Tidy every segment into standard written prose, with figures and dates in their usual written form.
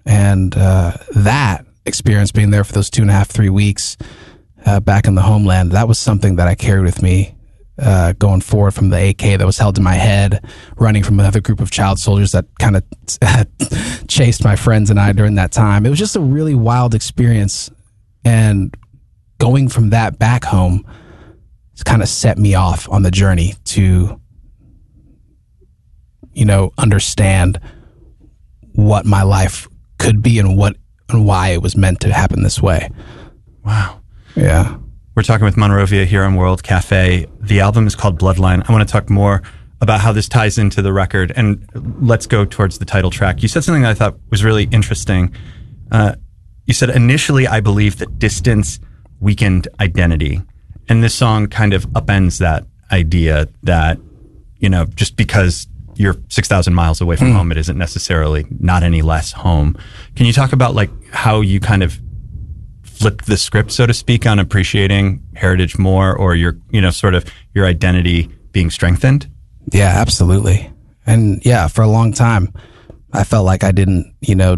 And that experience, being there for those 2.5, 3 weeks back in the homeland, that was something that I carried with me going forward from the AK that was held to my head, running from another group of child soldiers that kind of chased my friends and I during that time. It was just a really wild experience. And going from that back home kind of set me off on the journey to, understand what my life could be and why it was meant to happen this way. Wow. Yeah. We're talking with Monrovia here on World Cafe. The album is called Bloodline. I want to talk more about how this ties into the record, and let's go towards the title track. You said something that I thought was really interesting. You said, initially, I believed that distance weakened identity. And this song kind of upends that idea that, just because you're 6,000 miles away from home, it isn't necessarily not any less home. Can you talk about how you kind of flipped the script, so to speak, on appreciating heritage more, or your, sort of your identity being strengthened? Yeah, absolutely. And yeah, for a long time, I felt like I didn't,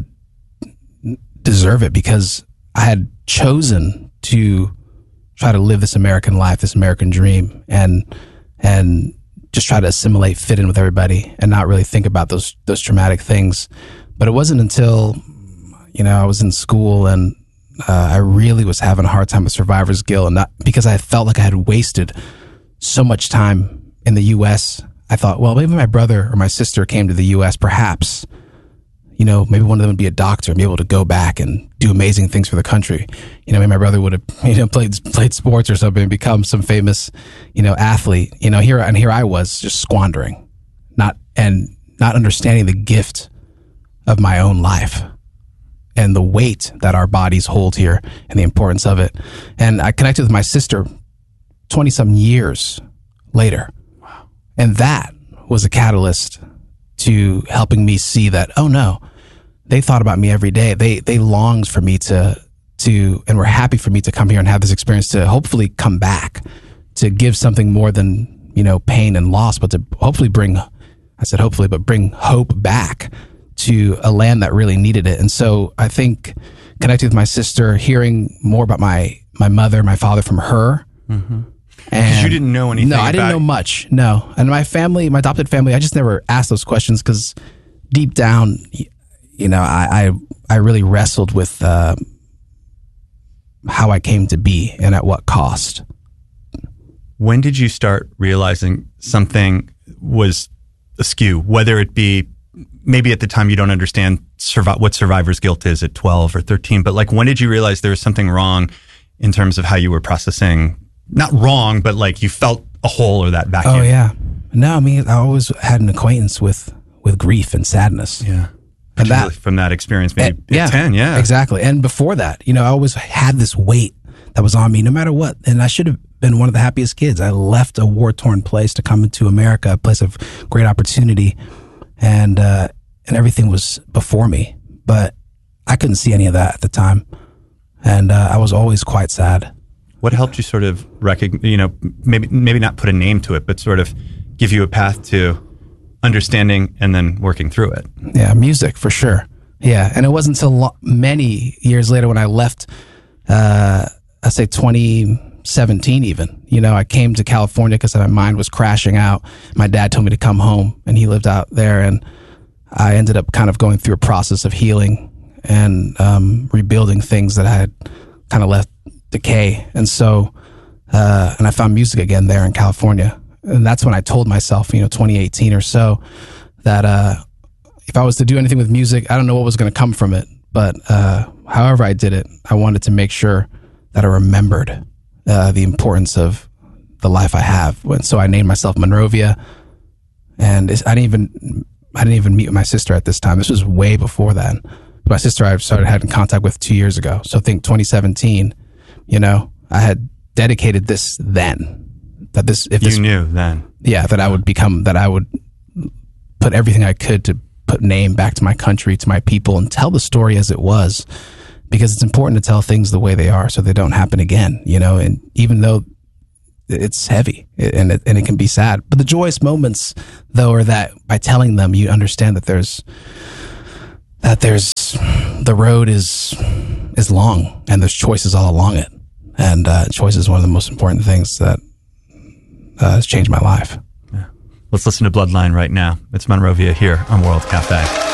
deserve it because I had chosen to try to live this American life, this American dream, and just try to assimilate, fit in with everybody, and not really think about those traumatic things. But it wasn't until, I was in school and I really was having a hard time with survivor's guilt, and not because I felt like I had wasted so much time in the U.S. I thought, well, maybe my brother or my sister came to the U.S. Perhaps, maybe one of them would be a doctor and be able to go back and do amazing things for the country. Maybe my brother would have, played sports or something and become some famous, athlete. Here I was just squandering, not understanding the gift of my own life and the weight that our bodies hold here and the importance of it. And I connected with my sister 20-some years later. Wow. And that was a catalyst to helping me see that, oh no, they thought about me every day. They longed for me to and were happy for me to come here and have this experience, to hopefully come back, to give something more than, pain and loss, but to hopefully bring hope back to a land that really needed it. And so I think connecting with my sister, hearing more about my mother, my father from her. Mm-hmm. Because you didn't know anything. No, I didn't know much. No. And my family, my adopted family, I just never asked those questions because deep down, I really wrestled with how I came to be and at what cost. When did you start realizing something was askew, whether it be maybe at the time you don't understand what survivor's guilt is at 12 or 13, but when did you realize there was something wrong in terms of how you were processing? Not wrong, but you felt a hole or that vacuum. Oh yeah. No, I always had an acquaintance with grief and sadness. Yeah. And that from that experience, maybe at 10. Yeah, exactly. And before that, I always had this weight that was on me no matter what. And I should have been one of the happiest kids. I left a war-torn place to come into America, a place of great opportunity. And everything was before me, but I couldn't see any of that at the time. And I was always quite sad. What helped you sort of recognize, maybe not put a name to it, but sort of give you a path to understanding and then working through it? Yeah, music for sure. Yeah, and it wasn't until many years later when I left, I say 2017 even. I came to California because my mind was crashing out. My dad told me to come home, and he lived out there, and I ended up kind of going through a process of healing and rebuilding things that I had kind of left decay. And so, and I found music again there in California. And that's when I told myself, 2018 or so, that if I was to do anything with music, I don't know what was going to come from it. But however I did it, I wanted to make sure that I remembered the importance of the life I have. And so I named myself Monrovia. And I didn't even meet my sister at this time. This was way before then. My sister I started having contact with 2 years ago. So I think 2017, I had dedicated this then. That this, if this, you knew then, yeah, that I would put everything I could to put name back to my country, to my people, and tell the story as it was, because it's important to tell things the way they are so they don't happen again. And even though it's heavy and it can be sad, but the joyous moments though are that by telling them, you understand that there's the road is long, and there's choices all along it. And choice is one of the most important things that has changed my life. Yeah. Let's listen to Bloodline right now. It's Monrovia here on World Cafe.